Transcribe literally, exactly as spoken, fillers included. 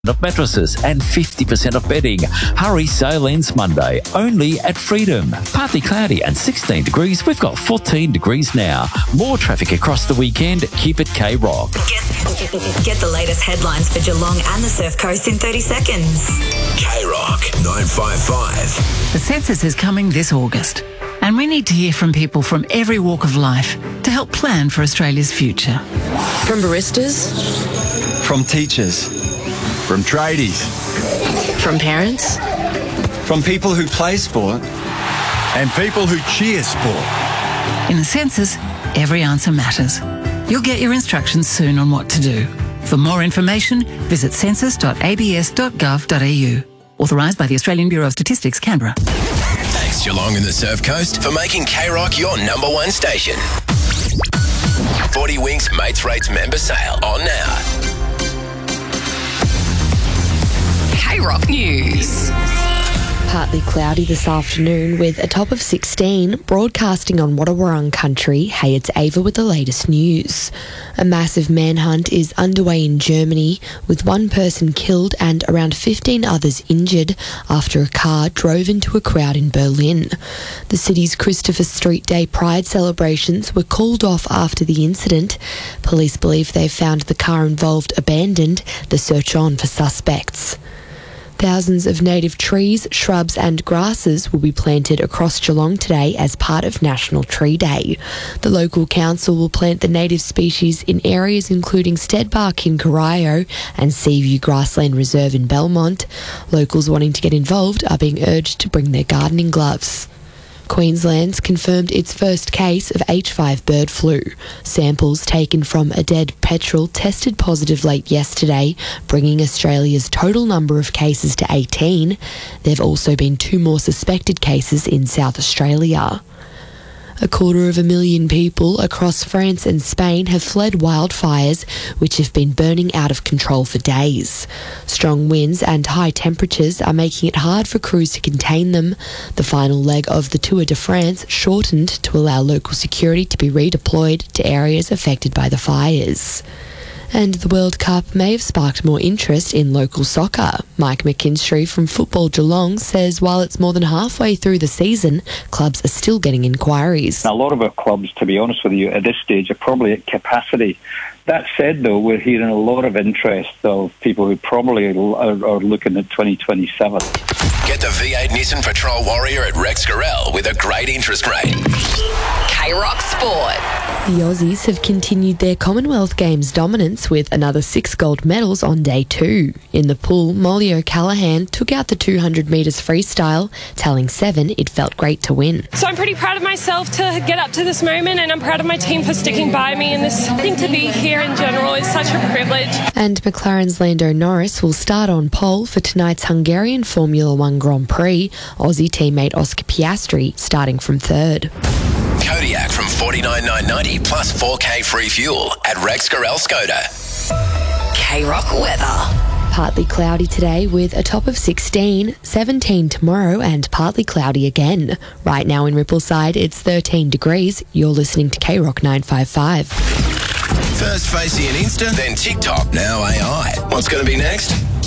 of mattresses and fifty percent of bedding. Hurry, sale ends Monday, only at Freedom. Partly cloudy and sixteen degrees. We've got fourteen degrees now. More traffic across the weekend. Keep it K-Rock. Get, get the latest headlines for Geelong and the Surf Coast in thirty seconds. K-Rock nine five five. The census is coming this August, and we need to hear from people from every walk of life to help plan for Australia's future. From baristas, from teachers, from tradies, from parents, from people who play sport, and people who cheer sport. In the census, every answer matters. You'll get your instructions soon on what to do. For more information, visit census dot a b s dot gov dot a u. Authorised by the Australian Bureau of Statistics, Canberra. Thanks Geelong and the Surf Coast for making K-Rock your number one station. forty Winks Mates Rates member sale on now. K-Rock News. Partly cloudy this afternoon with a top of sixteen, broadcasting on Wadawurrung country. Hey, it's Ava with the latest news. A massive manhunt is underway in Germany, with one person killed and around fifteen others injured after a car drove into a crowd in Berlin. The city's Christopher Street Day Pride celebrations were called off after the incident. Police believe they've found the car involved abandoned. The search on for suspects. Thousands of native trees, shrubs and grasses will be planted across Geelong today as part of National Tree Day. The local council will plant the native species in areas including Steadbark in Corio and Seaview Grassland Reserve in Belmont. Locals wanting to get involved are being urged to bring their gardening gloves. Queensland's confirmed its first case of H five bird flu. Samples taken from a dead petrel tested positive late yesterday, bringing Australia's total number of cases to eighteen. There have also been two more suspected cases in South Australia. A quarter of a million people across France and Spain have fled wildfires, which have been burning out of control for days. Strong winds and high temperatures are making it hard for crews to contain them. The final leg of the Tour de France shortened to allow local security to be redeployed to areas affected by the fires. And the World Cup may have sparked more interest in local soccer. Mike McKinstry from Football Geelong says while it's more than halfway through the season, clubs are still getting inquiries. A lot of our clubs, to be honest with you, at this stage are probably at capacity. That said, though, we're hearing a lot of interest of people who probably are, are looking at twenty twenty-seven. Get the V eight Nissan Patrol Warrior at Rex Gorell with a great interest rate. K-Rock Sport. The Aussies have continued their Commonwealth Games dominance with another six gold medals on day two. In the pool, Molly O'Callaghan took out the two hundred metres freestyle, telling Seven it felt great to win. So I'm pretty proud of myself to get up to this moment, and I'm proud of my team for sticking by me, and this thing to be here in general is such a privilege. And McLaren's Lando Norris will start on pole for tonight's Hungarian Formula One Grand Prix, Aussie teammate Oscar Piastri starting from third. Kodiak from forty-nine thousand nine hundred ninety plus four K free fuel at Rex Gorell Skoda. K-Rock weather. Partly cloudy today with a top of sixteen, seventeen tomorrow and partly cloudy again. Right now in Rippleside it's thirteen degrees. You're listening to K-Rock nine five five. First Facey and Insta, then TikTok, now A I. What's going to be next?